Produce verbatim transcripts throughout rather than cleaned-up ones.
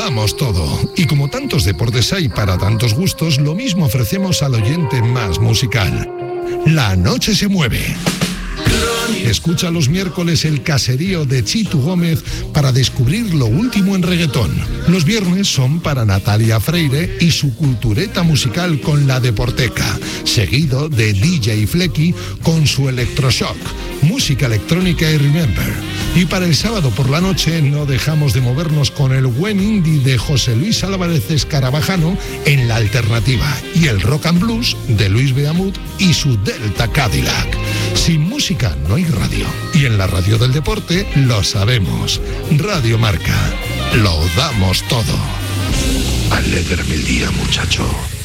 damos todo. Y como tantos deportes hay para tantos gustos, lo mismo ofrecemos al oyente más musical. La noche se mueve. Escucha los miércoles el caserío de Chitu Gómez para descubrir lo último en reggaetón. Los viernes son para Natalia Freire y su cultureta musical con La Deporteca, seguido de D J Flecky con su Electroshock, música electrónica y Remember. Y para el sábado por la noche no dejamos de movernos con el buen indie de José Luis Álvarez Escarabajano en La Alternativa y el rock and blues de Luis Beamut y su Delta Cadillac. Sin música no hay radio. Y en la radio del deporte lo sabemos. Radio Marca. Lo damos todo. Alégrame el día, muchacho.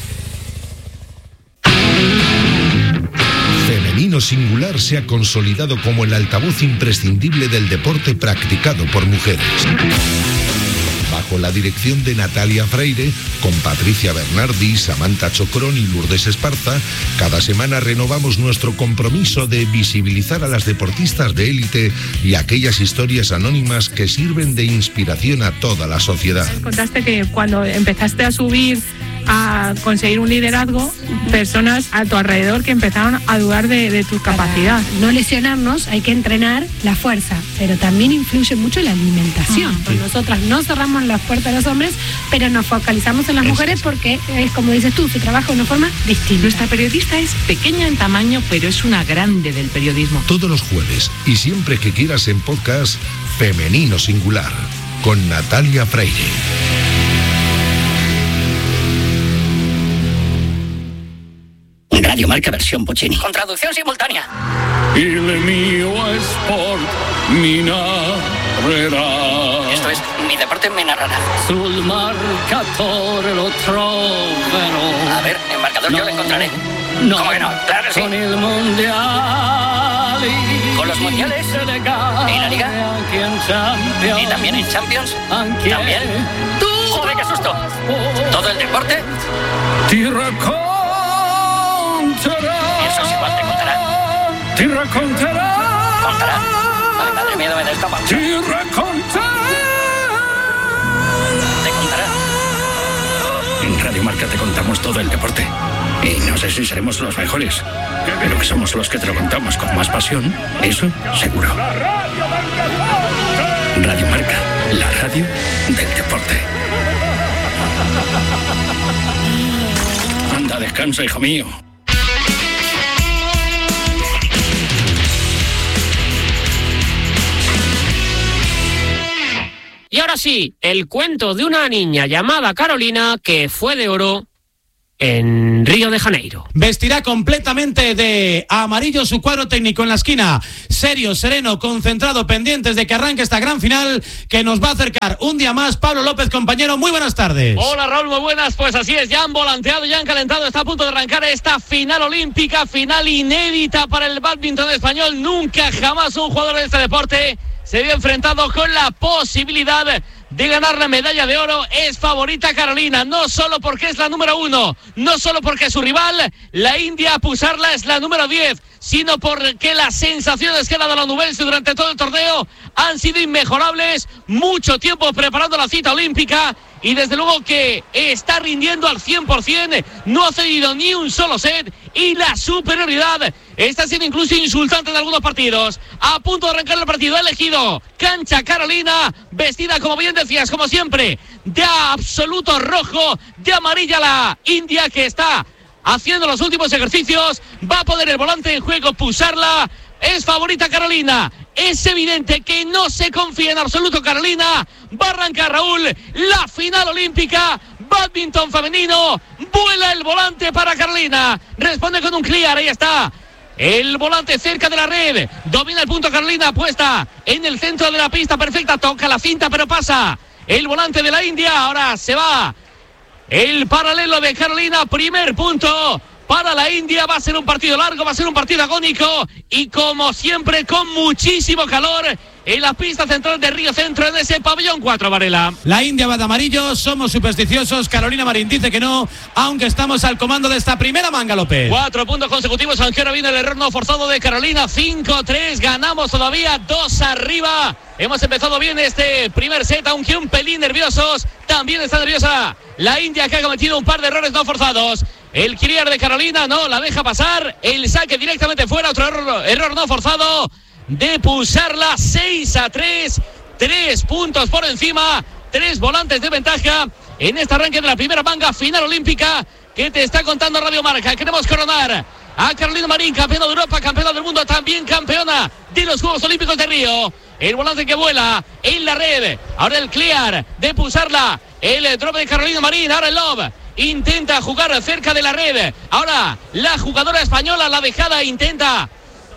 Femenino Singular se ha consolidado como el altavoz imprescindible del deporte practicado por mujeres. Bajo la dirección de Natalia Freire, con Patricia Bernardi, Samantha Chocrón y Lourdes Esparza, cada semana renovamos nuestro compromiso de visibilizar a las deportistas de élite y aquellas historias anónimas que sirven de inspiración a toda la sociedad. Contaste que cuando empezaste a subir, a conseguir un liderazgo, personas a tu alrededor que empezaron a dudar de, de tu capacidad. Para no lesionarnos hay que entrenar la fuerza, pero también influye mucho la alimentación. Uh-huh. Pues nosotras no cerramos las puertas a los hombres, pero nos focalizamos en las mujeres porque es, como dices tú, se trabaja de una forma distinta. Nuestra periodista es pequeña en tamaño, pero es una grande del periodismo. Todos los jueves y siempre que quieras en podcast, Femenino Singular, con Natalia Freire. Radio Marca versión Puccini. Con traducción simultánea. Il mio sport mi narrerà. Esto es, mi deporte me narrará. Sul marcatore lo troverò. A ver, en marcador no, yo lo encontraré. No, ¿cómo que no? Claro que sí. Con el mundial. Con los mundiales. ¿Y la liga? ¿Y también en Champions? ¿También? ¡Tú! ¡Joder, qué susto! ¿Todo el deporte? Ti racconterò. Eso sí, igual te contará. Ti racconterò. ¿Contará? Ay, madre mía, me da esta pancha. Ti racconterò. ¿Te contará? En Radio Marca te contamos todo el deporte. Y no sé si seremos los mejores, pero que somos los que te lo contamos con más pasión, eso seguro. Radio Marca, la radio del deporte. Anda, descansa, hijo mío. Y ahora sí, el cuento de una niña llamada Carolina que fue de oro en Río de Janeiro. Vestirá completamente de amarillo su cuadro técnico en la esquina. Serio, sereno, concentrado, pendientes de que arranque esta gran final que nos va a acercar un día más. Pablo López, compañero, muy buenas tardes. Hola Raúl, muy buenas. Pues así es, ya han volanteado, ya han calentado. Está a punto de arrancar esta final olímpica, final inédita para el bádminton español. Nunca, jamás un jugador de este deporte se había enfrentado con la posibilidad de ganar la medalla de oro. Es favorita Carolina, no solo porque es la número uno, no solo porque su rival, la India Pusarla, es la número diez, sino porque las sensaciones que ha dado la Nubelsi durante todo el torneo han sido inmejorables. Mucho tiempo preparando la cita olímpica y desde luego que está rindiendo al cien por ciento, no ha cedido ni un solo set y la superioridad está siendo incluso insultante en algunos partidos. A punto de arrancar el partido, ha elegido cancha Carolina, vestida, como bien decías, como siempre, de absoluto rojo, de amarilla la India, que está haciendo los últimos ejercicios. Va a poner el volante en juego, Pusarla. Es favorita Carolina. Es evidente que no se confía en absoluto Carolina. Va a arrancar, Raúl, la final olímpica, bádminton femenino. Vuela el volante para Carolina. Responde con un clear, ahí está. El volante cerca de la red. Domina el punto Carolina, puesta en el centro de la pista, perfecta. Toca la cinta, pero pasa. El volante de la India, ahora se va. El paralelo de Carolina, primer punto para la India. Va a ser un partido largo, va a ser un partido agónico y como siempre con muchísimo calor en la pista central de Río Centro, en ese pabellón cuatro, Varela. La India va de amarillo, somos supersticiosos. Carolina Marín dice que no, aunque estamos al comando de esta primera manga, López. Cuatro puntos consecutivos, aunque ahora viene el error no forzado de Carolina. cinco tres, ganamos todavía, dos arriba. Hemos empezado bien este primer set, aunque un pelín nerviosos. También está nerviosa la India, que ha cometido un par de errores no forzados. El clear de Carolina no la deja pasar. El saque directamente fuera, otro error, error no forzado de Pusarla. Seis a tres, tres puntos por encima, tres volantes de ventaja en este arranque de la primera manga final olímpica que te está contando Radio Marca. Queremos coronar a Carolina Marín, campeona de Europa, campeona del mundo, también campeona de los Juegos Olímpicos de Río. El volante que vuela en la red, ahora el clear de Pusarla, el drop de Carolina Marín, ahora el lob. Intenta jugar cerca de la red. Ahora la jugadora española, la dejada, intenta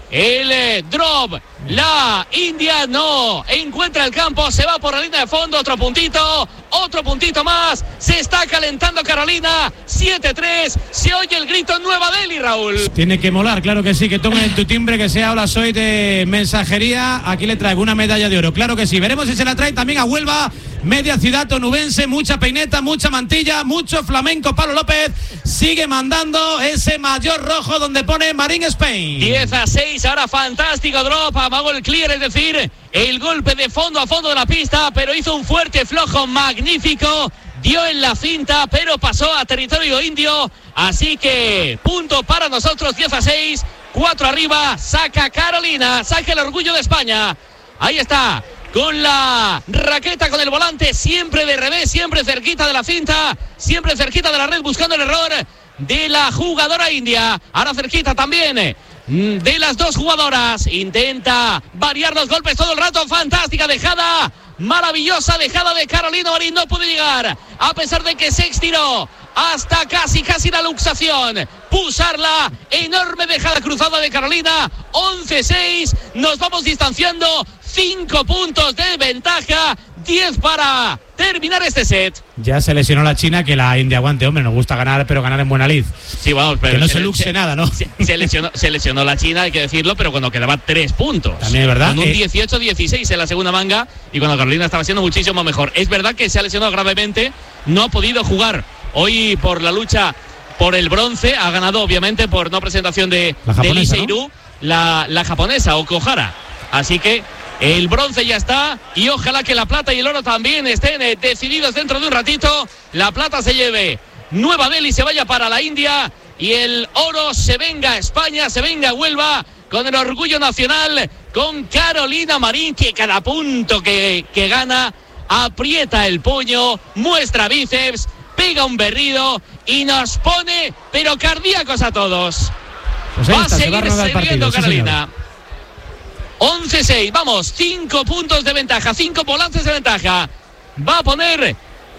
el eh, drop. La India no encuentra el campo, se va por la línea de fondo. Otro puntito, otro puntito más. Se está calentando Carolina. siete tres, se oye el grito en Nueva Delhi, Raúl. Tiene que molar, claro que sí, que tomen en tu timbre que sea hola, soy de mensajería. Aquí le traigo una medalla de oro, claro que sí. Veremos si se la trae también a Huelva. Media ciudad onubense, mucha peineta, mucha mantilla, mucho flamenco. Pablo López sigue mandando ese mayor rojo donde pone Marín Spain. diez a seis, ahora fantástico drop, amagó el clear, es decir, el golpe de fondo a fondo de la pista, pero hizo un fuerte flojo magnífico, dio en la cinta, pero pasó a territorio indio, así que punto para nosotros, diez a seis, cuatro arriba, saca Carolina, saca el orgullo de España. Ahí está, con la raqueta, con el volante, siempre de revés, siempre cerquita de la cinta, siempre cerquita de la red, buscando el error de la jugadora india. Ahora cerquita también de las dos jugadoras, intenta variar los golpes todo el rato. Fantástica dejada, maravillosa dejada de Carolina Marín, no puede llegar, a pesar de que se estiró hasta casi, casi la luxación. Pusarla, enorme dejada cruzada de Carolina. once seis, nos vamos distanciando, cinco puntos de ventaja, diez para terminar este set. Ya se lesionó la China, que la India aguante, hombre, nos gusta ganar, pero ganar en buena lid. Sí, vamos, pero que no se, se luxe se, nada, ¿no? Se, se, lesionó, se lesionó la China, hay que decirlo, pero cuando quedaba tres puntos. También es verdad. Con un eh, dieciocho dieciséis en la segunda manga, y cuando Carolina estaba siendo muchísimo mejor. Es verdad que se ha lesionado gravemente, no ha podido jugar hoy por la lucha por el bronce, ha ganado obviamente por no presentación de, de Lee Seiru, ¿no? la, la japonesa, Okuhara. Así que el bronce ya está, y ojalá que la plata y el oro también estén eh, decididos dentro de un ratito. La plata se lleve Nueva Delhi, se vaya para la India, y el oro se venga a España, se venga a Huelva, con el orgullo nacional, con Carolina Marín, que cada punto que, que gana aprieta el puño, muestra bíceps, pega un berrido y nos pone pero cardíacos a todos. Pues va está, a seguir va a sirviendo Carolina. Sí, once seis, vamos, cinco puntos de ventaja, cinco volantes de ventaja. Va a poner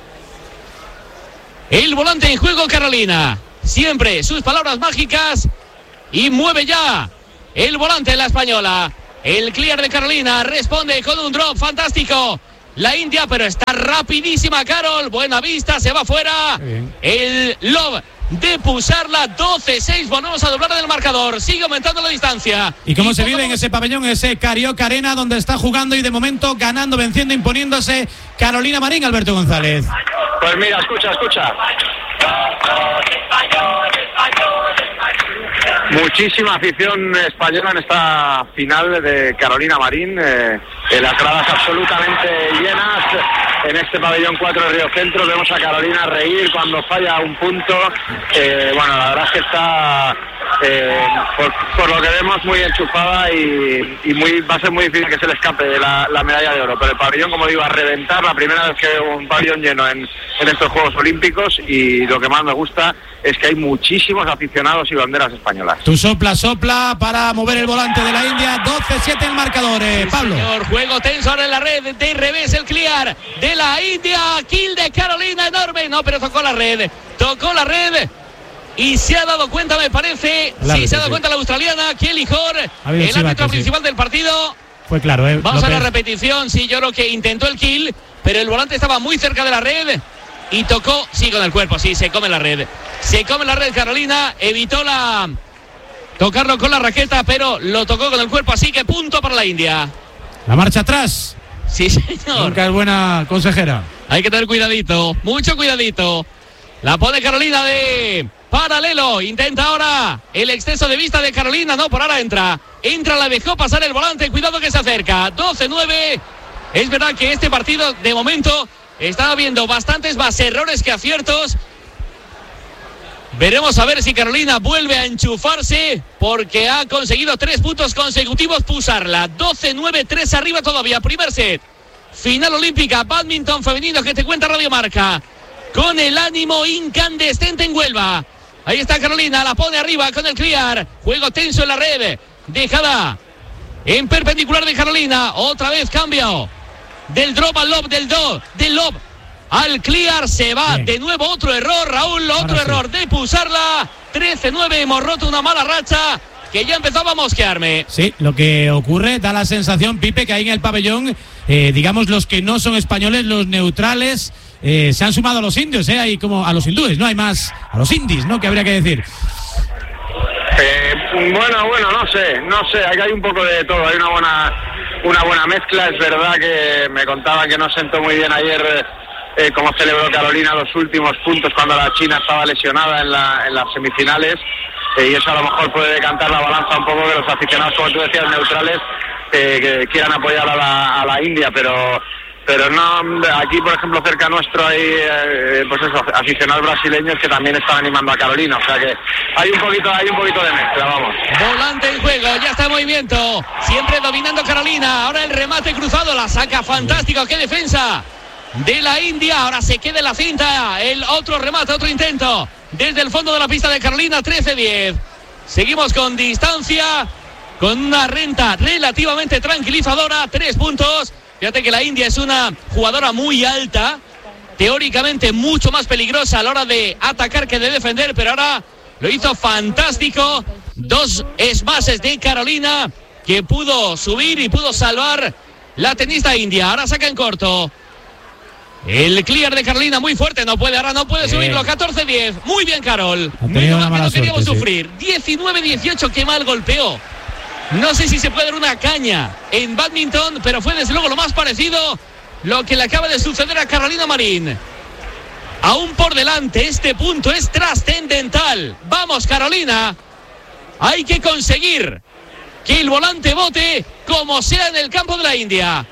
el volante en juego Carolina. Siempre sus palabras mágicas, y mueve ya el volante, la española. El clear de Carolina responde con un drop fantástico la India, pero está rapidísima Carol. Buena vista, se va fuera. El lob de Pusarla, doce seis, volvemos a doblar el marcador, sigue aumentando la distancia. ¿Y cómo y se vive en ese pabellón, ese Carioca Arena, donde está jugando y de momento ganando, venciendo, imponiéndose Carolina Marín, Alberto González? Pues mira, escucha, escucha. Muchísima afición española en esta final de Carolina Marín, eh, en las gradas absolutamente llenas. En este pabellón cuatro de Río Centro vemos a Carolina reír cuando falla un punto. Eh, bueno, la verdad es que está, eh, por, por lo que vemos, muy enchufada, y, y muy, va a ser muy difícil que se le escape la, la medalla de oro. Pero el pabellón, como digo, a reventar, la primera vez que veo un pabellón lleno en, en estos Juegos Olímpicos, y lo que más me gusta es que hay muchísimos aficionados y banderas españolas. Tu sopla, sopla para mover el volante de la India. doce siete el marcador, eh, Pablo. Señor, juego tenso ahora en la red, de revés el clear de la India. Kill de Carolina, enorme. No, pero tocó la red, tocó la red. Y se ha dado cuenta, me parece, sí, árbitro, se ha dado sí. cuenta la australiana, Kelly Hoare, el árbitro chivato, principal sí. del partido. Fue claro, eh. Vamos López. a la repetición, sí, yo creo que intentó el kill, pero el volante estaba muy cerca de la red y tocó, sí, con el cuerpo, sí, se come la red. Se come la red Carolina, evitó la tocarlo con la raqueta, pero lo tocó con el cuerpo, así que punto para la India. La marcha atrás. Sí, señor. Nunca es buena consejera. Hay que tener cuidadito, mucho cuidadito. La pone Carolina de paralelo. Intenta ahora el exceso de vista de Carolina. No, por ahora entra. Entra, la dejó pasar el volante. Cuidado que se acerca. doce nueve. Es verdad que este partido, de momento, está habiendo bastantes más errores que aciertos. Veremos a ver si Carolina vuelve a enchufarse, porque ha conseguido tres puntos consecutivos Pusarla. doce nueve, tres arriba todavía. Primer set. Final olímpica, bádminton femenino, que te cuenta Radio Marca. Con el ánimo incandescente en Huelva. Ahí está Carolina, la pone arriba con el clear. Juego tenso en la red. Dejada en perpendicular de Carolina. Otra vez cambio. Del drop al lob, del do, del lob al clear. Se va. Bien. De nuevo otro error, Raúl. Otro Ahora error sí. de Pusarla. trece nueve, hemos roto una mala racha que ya empezaba a mosquearme. Sí, lo que ocurre, da la sensación, Pipe, que ahí en el pabellón, eh, digamos, los que no son españoles, los neutrales, eh, se han sumado a los indios, ¿eh? Hay como a los hindúes, no hay más, a los indies, ¿no? Que habría que decir. Eh, bueno, bueno, no sé, no sé, aquí hay un poco de todo, hay una buena, una buena mezcla. Es verdad que me contaban que no sentó muy bien ayer eh, cómo celebró Carolina los últimos puntos cuando la China estaba lesionada en, la, en las semifinales. Eh, y eso a lo mejor puede decantar la balanza un poco, que los aficionados, como tú decías, neutrales, eh, que quieran apoyar a la, a la India, pero pero no, aquí por ejemplo cerca nuestro hay eh, pues eso, aficionados brasileños que también están animando a Carolina, o sea que hay un poquito, hay un poquito de mezcla, vamos. Volante en juego, ya está en movimiento, siempre dominando Carolina, ahora el remate cruzado, la saca fantástico, qué defensa de la India, ahora se queda en la cinta, el otro remate, otro intento. Desde el fondo de la pista de Carolina, trece diez. Seguimos con distancia, con una renta relativamente tranquilizadora, tres puntos. Fíjate que la India es una jugadora muy alta, teóricamente mucho más peligrosa a la hora de atacar que de defender, pero ahora lo hizo fantástico. Dos smashes de Carolina, que pudo subir y pudo salvar la tenista india. Ahora saca en corto. El clear de Carolina muy fuerte, no puede, ahora no puede bien. Subirlo, catorce diez, muy bien Carol, menos mal que no queríamos suerte, sufrir, sí. diecinueve dieciocho, qué mal golpeó, no sé si se puede dar una caña en bádminton, pero fue desde luego lo más parecido lo que le acaba de suceder a Carolina Marín. Aún por delante, este punto es trascendental, vamos Carolina, hay que conseguir que el volante bote como sea en el campo de la India.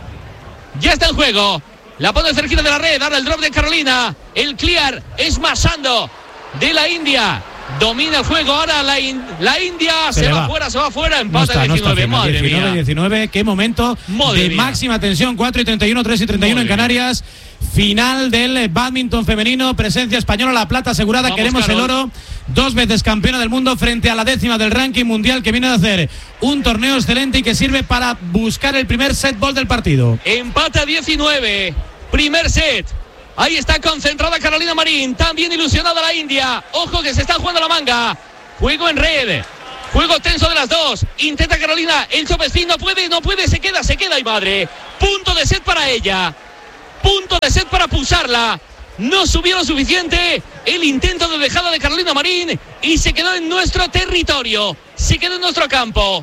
Ya está en juego. La pone cerquita de la red, ahora el drop de Carolina, el clear es masando de la India, domina el juego, ahora la, in, la India se, se va fuera, se va fuera, empata no está, diecinueve, no está, madre diecinueve, mía. diecinueve, qué momento madre de mía. Máxima tensión, cuatro y treinta y uno, tres y treinta y uno madre en Canarias, final del bádminton femenino, presencia española, la plata asegurada. Vamos, queremos Carol. El oro, dos veces campeona del mundo frente a la décima del ranking mundial, que viene de hacer un torneo excelente y que sirve para buscar el primer set ball del partido. Empata diecinueve, primer set. Ahí está concentrada Carolina Marín, también ilusionada la India. Ojo que se está jugando la manga. Juego en red, juego tenso de las dos. Intenta Carolina, el top spin, no puede, no puede, se queda, se queda y madre. Punto de set para ella. Punto de set para Pusarla. No subió lo suficiente el intento de dejada de Carolina Marín y se quedó en nuestro territorio, se quedó en nuestro campo.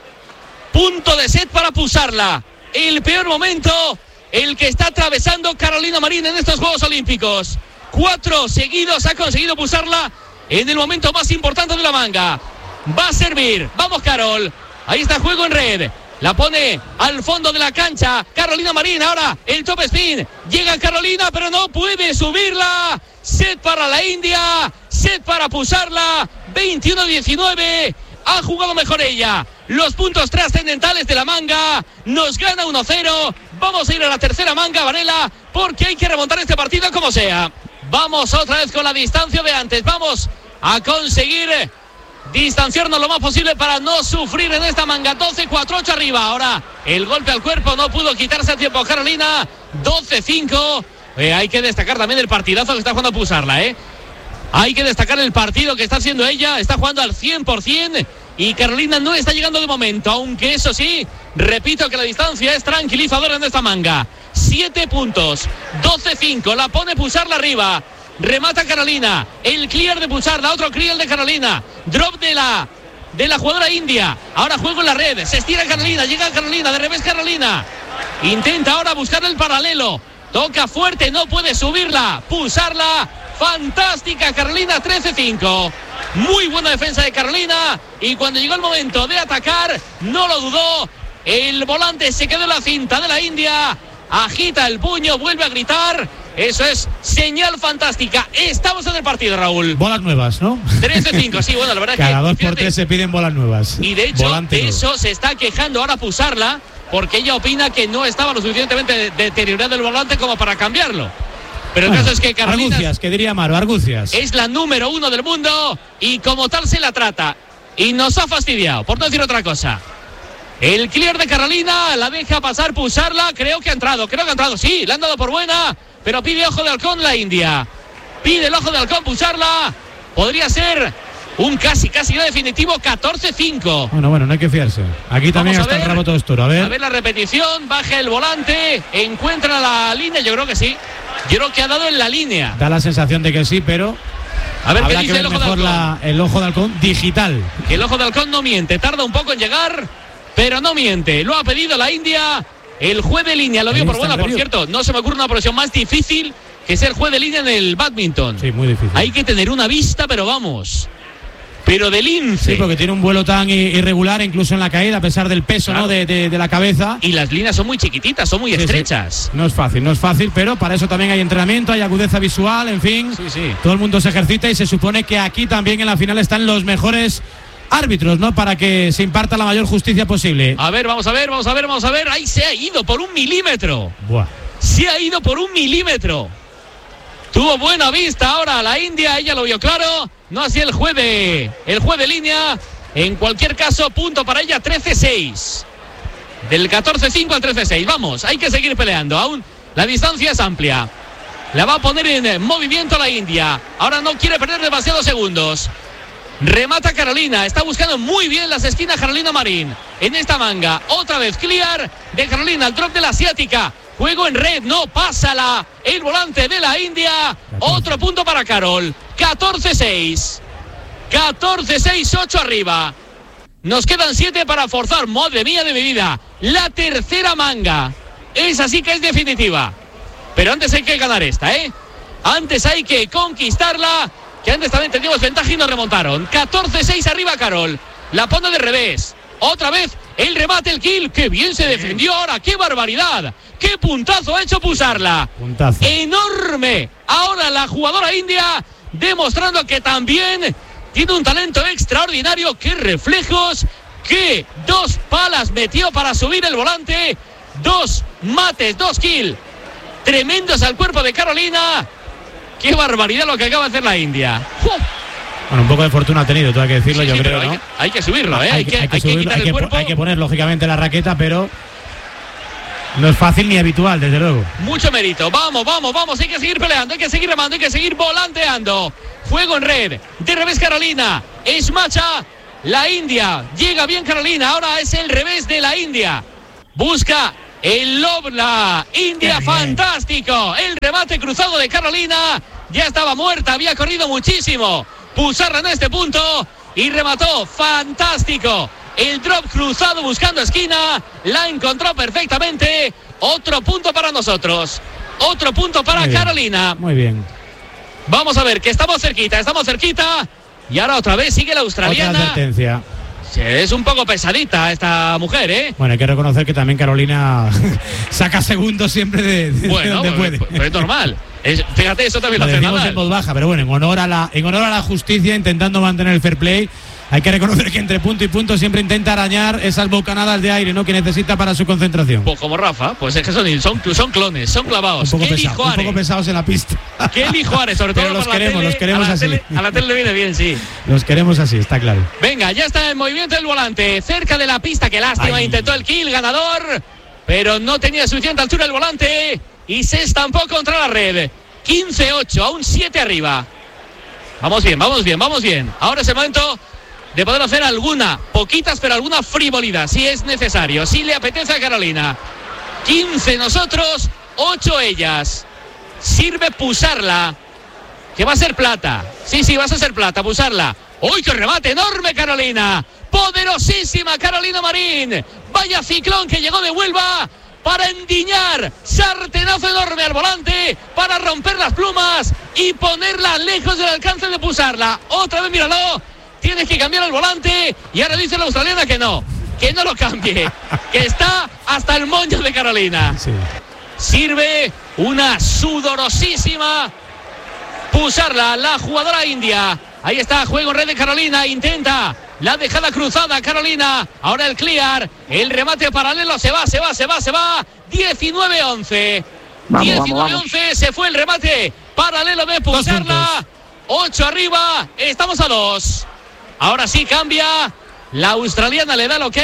Punto de set para Pusarla. El peor momento, el que está atravesando Carolina Marín en estos Juegos Olímpicos. Cuatro seguidos ha conseguido Pusarla en el momento más importante de la manga. Va a servir, vamos Carol. Ahí está juego en red. La pone al fondo de la cancha Carolina Marín, ahora el top spin. Llega Carolina, pero no puede subirla. Set para la India, set para Pusarla. veintiuno diecinueve. Ha jugado mejor ella. Los puntos trascendentales de la manga. Nos gana uno cero. Vamos a ir a la tercera manga, Varela, porque hay que remontar este partido como sea. Vamos otra vez con la distancia de antes. Vamos a conseguir distanciarnos lo más posible para no sufrir en esta manga. doce cuatro ocho arriba. Ahora el golpe al cuerpo no pudo quitarse a tiempo Carolina. doce cinco. Eh, hay que destacar también el partidazo que está jugando a Pusarla, ¿eh? Hay que destacar el partido que está haciendo ella. Está jugando al cien por ciento y Carolina no está llegando de momento. Aunque eso sí, repito que la distancia es tranquilizadora en esta manga. siete puntos. doce cinco. La pone Pusarla arriba. Remata Carolina, el clear de Pusarla, otro clear de Carolina, drop de la de la jugadora india. Ahora juego en la red, se estira Carolina, llega Carolina, de revés Carolina. Intenta ahora buscar el paralelo. Toca fuerte, no puede subirla, pulsarla. Fantástica Carolina, trece cinco. Muy buena defensa de Carolina. Y cuando llegó el momento de atacar, no lo dudó. El volante se quedó en la cinta de la India. Agita el puño, vuelve a gritar. Eso es señal fantástica. Estamos en el partido, Raúl. Bolas nuevas, ¿no? trece cinco, sí, bueno, la verdad Cada que... dos fíjate, por tres se piden bolas nuevas. Y de hecho, Volante de eso nuevo. se está quejando ahora Pusarla, porque ella opina que no estaba lo suficientemente deteriorado el volante como para cambiarlo. Pero el Bueno, caso es que Carolina argucias, que diría Maro, argucias. es la número uno del mundo y como tal se la trata. Y nos ha fastidiado, por no decir otra cosa. El clear de Carolina la deja pasar Pusarla. Creo que ha entrado, creo que ha entrado. Sí, le han dado por buena, pero pide ojo de halcón la India. Pide el ojo de halcón Pusarla. Podría ser un casi, casi definitivo catorce cinco. Bueno, bueno, no hay que fiarse. Aquí también Vamos a hasta el ver. rabo todo esto. A ver. A ver la repetición, baja el volante, encuentra la línea, yo creo que sí. Yo creo que ha dado en la línea. Da la sensación de que sí, pero A ver qué habrá que dice ver el ojo de mejor halcón. la- el ojo de halcón digital. Que el ojo de halcón no miente, tarda un poco en llegar, pero no miente. Lo ha pedido la India. El juez de línea lo dio Ahí por está buena, el por review. cierto. No se me ocurre una posición más difícil que ser juez de línea en el badminton. Sí, muy difícil. Hay que tener una vista, pero vamos. Pero de lince. Sí, porque tiene un vuelo tan i- irregular, incluso en la caída, a pesar del peso, Claro. ¿no? de, de- de la cabeza. Y las líneas son muy chiquititas, son muy Sí, sí. estrechas. No es fácil, no es fácil, pero para eso también hay entrenamiento, hay agudeza visual, en fin. Sí, sí. Todo el mundo se ejercita y se supone que aquí también en la final están los mejores árbitros, ¿no? Para que se imparta la mayor justicia posible. A ver, vamos a ver, vamos a ver, vamos a ver. Ahí se ha ido por un milímetro. Buah. Se ha ido por un milímetro. Tuvo buena vista ahora la India, ella lo vio claro. No así el juez de, el juez de línea. En cualquier caso, punto para ella, trece seis. Del catorce cinco al trece seis. Vamos, hay que seguir peleando. Aún la distancia es amplia. La va a poner en movimiento la India. Ahora no quiere perder demasiados segundos. Remata Carolina, está buscando muy bien las esquinas Carolina Marín. En esta manga, otra vez clear de Carolina, el drop de la asiática. Juego en red, no pásala. El volante de la India. Otro punto para Carol. catorce seis. catorce seis, ocho arriba. Nos quedan siete para forzar. Madre mía de mi vida. La tercera manga. Esa sí que es definitiva. Pero antes hay que ganar esta, ¿eh? Antes hay que conquistarla. Que antes también teníamos ventaja y nos remontaron. catorce seis arriba Carol. La pone de revés. Otra vez el remate, el kill. ¡Qué bien se defendió ahora! ¡Qué barbaridad! ¡Qué puntazo ha hecho Pusarla! Puntazo. ¡Enorme! Ahora la jugadora india demostrando que también tiene un talento extraordinario. ¡Qué reflejos! ¡Qué dos palas metió para subir el volante! Dos mates, dos kills. Tremendos al cuerpo de Carolina. ¡Qué barbaridad lo que acaba de hacer la India! ¡Uf! Bueno, un poco de fortuna ha tenido, todo hay que decirlo, Sí, yo sí, creo, pero ¿no? hay, que, hay que subirlo, ¿eh? Hay, Hay, que, hay que hay que subirlo, quitar hay el que, cuerpo. hay que poner, lógicamente, la raqueta, pero no es fácil ni habitual, desde luego. Mucho mérito. Vamos, vamos, vamos. Hay que seguir peleando, hay que seguir remando, hay que seguir volanteando. Fuego en red. De revés Carolina. Es macha la India. Llega bien Carolina. Ahora es el revés de la India. Busca el lob, la India. Bien, Fantástico. El remate cruzado de Carolina. Ya estaba muerta, había corrido muchísimo. Pusarla en este punto y remató. Fantástico. El drop cruzado buscando esquina. La encontró perfectamente. Otro punto para nosotros. Otro punto para Muy bien, Carolina. Muy bien. Vamos a ver que estamos cerquita, estamos cerquita. Y ahora otra vez sigue la Otra australiana. advertencia. Sí, es un poco pesadita esta mujer, ¿eh? Bueno, hay que reconocer que también Carolina saca segundos siempre de, de Bueno, donde pues, puede. pues es normal. Es- fíjate, eso también Lo lo hace decimos Nadal. en voz baja, pero bueno, en honor a la, en honor a la justicia, intentando mantener el fair play, hay que reconocer que entre punto y punto siempre intenta arañar esas bocanadas de aire, ¿no? Que necesita para su concentración. Pues como Rafa, pues es que son, son, son clones, son clavados. Un poco, Kelly pesado, un Juárez. poco pesados en la pista. Kelly Juárez, sobre todo Pero los para la queremos, tele, los queremos a la así. tele- a la tele le viene bien, sí. Los queremos así, está claro. Venga, ya está en movimiento el volante, cerca de la pista, que lástima, Ay. intentó el kill, ganador, pero no tenía suficiente altura el volante y se estampó contra la red. quince ocho, aún siete arriba. Vamos bien, vamos bien, vamos bien. Ahora es el momento de poder hacer alguna, poquitas, pero alguna frivolidad, si es necesario, si le apetece a Carolina. quince nosotros, ocho ellas. Sirve Pusarla, que va a ser plata. Sí, sí, vas a ser plata, Pusarla. ¡Uy, qué remate enorme, Carolina! poderosísima Carolina Marín. Vaya ciclón que llegó de Huelva para endiñar, sartenazo enorme al volante, para romper las plumas y ponerla lejos del alcance de Pusarla. Otra vez, míralo, tienes que cambiar el volante y ahora dice la australiana que no, que no lo cambie, que está hasta el moño de Carolina. Sí. Sirve una sudorosísima Pusarla, la jugadora india. Ahí está, juego en red de Carolina, intenta la dejada cruzada Carolina, ahora el clear, el remate paralelo, se va, se va, se va, se va, diecinueve once, diecinueve once, se fue el remate paralelo de Pusarla, ocho arriba, estamos a dos, ahora sí cambia, la australiana le da el ok,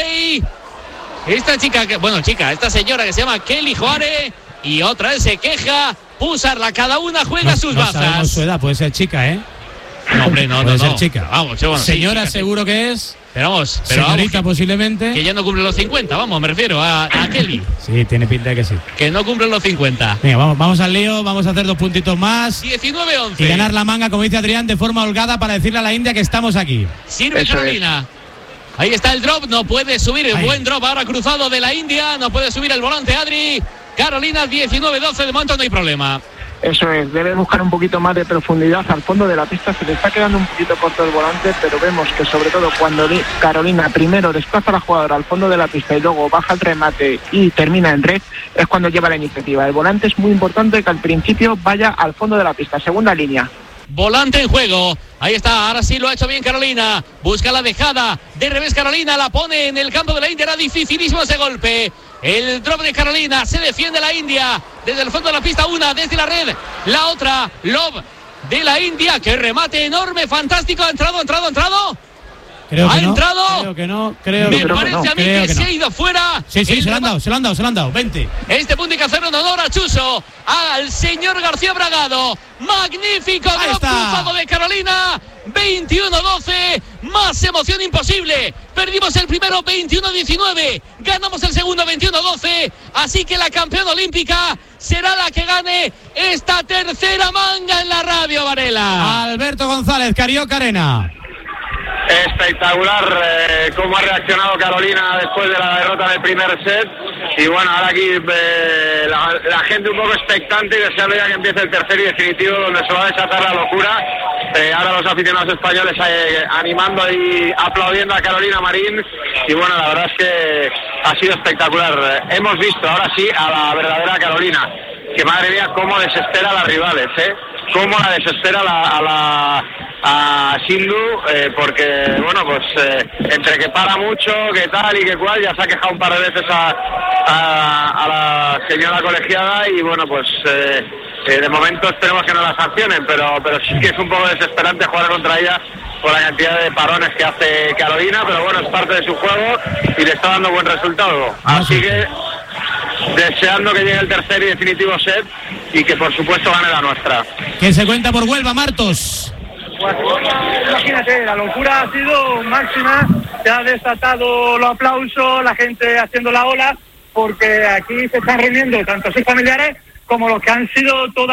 esta chica, que, bueno chica, esta señora que se llama Kelly Joare, y otra vez se queja, Pusarla, cada una juega no, sus no bazas. Sabemos su edad, puede ser chica, ¿eh? No, hombre, no, puede no, ser no. chica. Vamos, bueno, señora sí, seguro que es. Pero vamos, pero señorita vamos, posiblemente. Que ya no cumple los cincuenta, vamos, me refiero a, a Kelly. Sí, tiene pinta de que sí. Que no cumple los cincuenta. Venga, vamos, vamos al lío, vamos a hacer dos puntitos más. diecinueve once. Y ganar la manga, como dice Adrián, de forma holgada para decirle a la India que estamos aquí. Sirve Eso Carolina. Es. Ahí está el drop, no puede subir el Ahí. Buen drop ahora cruzado de la India, no puede subir el volante Adri. Carolina diecinueve doce, de momento no hay problema. Eso es, debe buscar un poquito más de profundidad al fondo de la pista, se le está quedando un poquito corto el volante, pero vemos que sobre todo cuando Carolina primero desplaza a la jugadora al fondo de la pista y luego baja el remate y termina en red, es cuando lleva la iniciativa. El volante es muy importante que al principio vaya al fondo de la pista, segunda línea. Volante en juego, ahí está, ahora sí lo ha hecho bien Carolina, busca la dejada, de revés Carolina, la pone en el campo de la India, era dificilísimo ese golpe, el drop de Carolina, se defiende la India, desde el fondo de la pista una, desde la red, la otra, Love de la India, que remate enorme, fantástico, ha entrado, ha entrado, ha entrado. Creo ha que entrado. No, creo que no, creo Me que parece no. a mí creo que, que se no. ha ido fuera. Sí, sí, se lo han dado, se lo han dado, se lo han dado. veinte. Este punto hay que hacer en honor a Chuso, al señor García Bragado. Magnífico drop cruzado de Carolina. veintiuno doce, más emoción imposible. Perdimos el primero veintiuno diecinueve, ganamos el segundo veintiuno doce. Así que la campeona olímpica será la que gane esta tercera manga en la radio, Varela. Alberto González, Carioca Arena. Espectacular eh, cómo ha reaccionado Carolina después de la derrota del primer set, y bueno, ahora aquí eh, la, la gente un poco expectante y deseando ya que empiece el tercer y definitivo, donde se va a desatar la locura. Eh, ahora los aficionados españoles eh, animando y aplaudiendo a Carolina Marín, y bueno, la verdad es que ha sido espectacular. Eh, hemos visto ahora sí a la verdadera Carolina, que madre mía cómo desespera a las rivales, eh cómo la desespera la, a la a Sindhu, eh, porque bueno, pues eh, entre que para mucho, que tal y que cual, ya se ha quejado un par de veces a, a, a la señora colegiada, y bueno, pues eh, eh, de momento esperemos que no la sancionen, pero, pero sí que es un poco desesperante jugar contra ella por la cantidad de parones que hace Carolina, pero bueno, es parte de su juego y le está dando buen resultado, así que deseando que llegue el tercer y definitivo set y que por supuesto gane la nuestra. Que se cuenta por Huelva, Martos. Pues, imagínate, la locura ha sido máxima, se ha desatado los aplausos, la gente haciendo la ola, porque aquí se están reuniendo tanto sus familiares como los que han sido todas